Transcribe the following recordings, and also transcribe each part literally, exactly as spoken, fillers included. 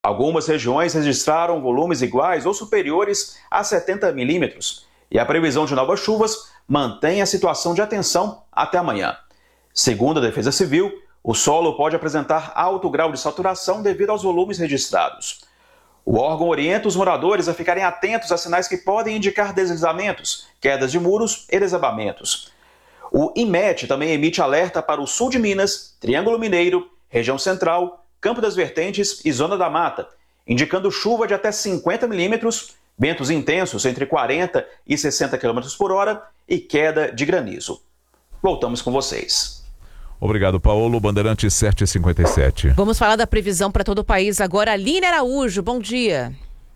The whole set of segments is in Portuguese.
Algumas regiões registraram volumes iguais ou superiores a setenta milímetros e a previsão de novas chuvas mantém a situação de atenção até amanhã. Segundo a Defesa Civil, o solo pode apresentar alto grau de saturação devido aos volumes registrados. O órgão orienta os moradores a ficarem atentos a sinais que podem indicar deslizamentos, quedas de muros e desabamentos. O IMET também emite alerta para o sul de Minas, Triângulo Mineiro, região central, Campo das Vertentes e Zona da Mata, indicando chuva de até cinquenta milímetros, ventos intensos entre quarenta e sessenta quilômetros por hora e queda de granizo. Voltamos com vocês. Obrigado, Paulo. Bandeirantes sete e cinquenta e sete. Vamos falar da previsão para todo o país agora. Aline Araújo, bom dia.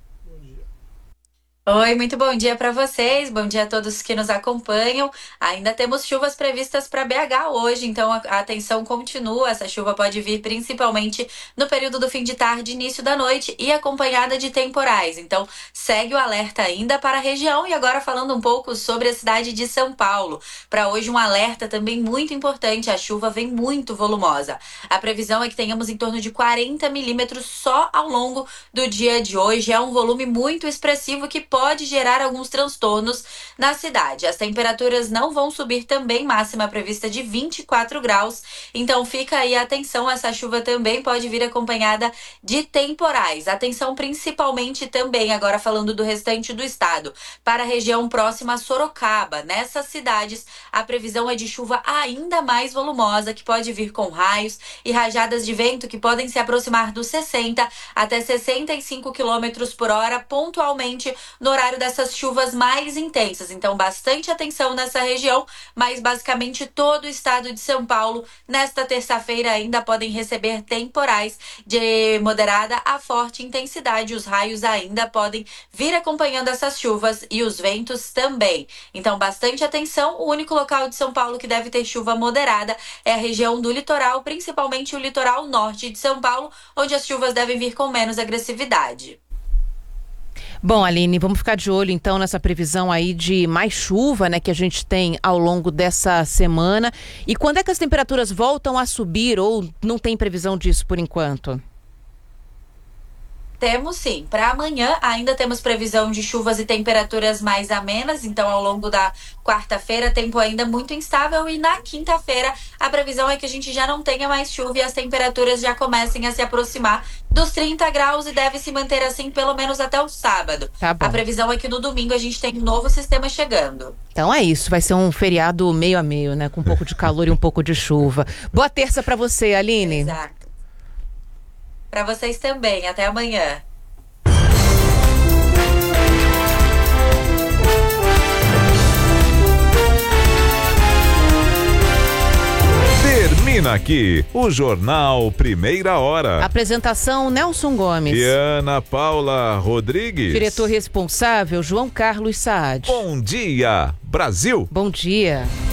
Oi, muito bom dia para vocês, bom dia a todos que nos acompanham. Ainda temos chuvas previstas para B H hoje, então a atenção continua. Essa chuva pode vir principalmente no período do fim de tarde e início da noite e acompanhada de temporais. Então segue o alerta ainda para a região. E agora falando um pouco sobre a cidade de São Paulo. Para hoje um alerta também muito importante, a chuva vem muito volumosa. A previsão é que tenhamos em torno de quarenta milímetros só ao longo do dia de hoje. É um volume muito expressivo que pode gerar alguns transtornos na cidade. As temperaturas não vão subir também, máxima prevista de vinte e quatro graus. Então fica aí a atenção, essa chuva também pode vir acompanhada de temporais. Atenção principalmente também, agora falando do restante do estado, para a região próxima a Sorocaba. Nessas cidades, a previsão é de chuva ainda mais volumosa, que pode vir com raios e rajadas de vento que podem se aproximar dos sessenta até sessenta e cinco quilômetros por hora, pontualmente no horário dessas chuvas mais intensas. Então, bastante atenção nessa região, mas basicamente todo o estado de São Paulo, nesta terça-feira, ainda podem receber temporais de moderada a forte intensidade. Os raios ainda podem vir acompanhando essas chuvas e os ventos também. Então, bastante atenção. O único local de São Paulo que deve ter chuva moderada é a região do litoral, principalmente o litoral norte de São Paulo, onde as chuvas devem vir com menos agressividade. Bom, Aline, vamos ficar de olho então nessa previsão aí de mais chuva, né, que a gente tem ao longo dessa semana. E quando é que as temperaturas voltam a subir ou não tem previsão disso por enquanto? Temos sim. Para amanhã ainda temos previsão de chuvas e temperaturas mais amenas, então ao longo da quarta-feira tempo ainda muito instável e na quinta-feira a previsão é que a gente já não tenha mais chuva e as temperaturas já comecem a se aproximar dos trinta graus e deve se manter assim pelo menos até o sábado. Tá bom. A previsão é que no domingo a gente tem um novo sistema chegando. Então é isso, vai ser um feriado meio a meio, né, com um pouco de calor e um pouco de chuva. Boa terça para você, Aline. Exato. Para vocês também. Até amanhã. Termina aqui o Jornal Primeira Hora. Apresentação Nelson Gomes. E Ana Paula Rodrigues. Diretor responsável João Carlos Saad. Bom dia, Brasil. Bom dia.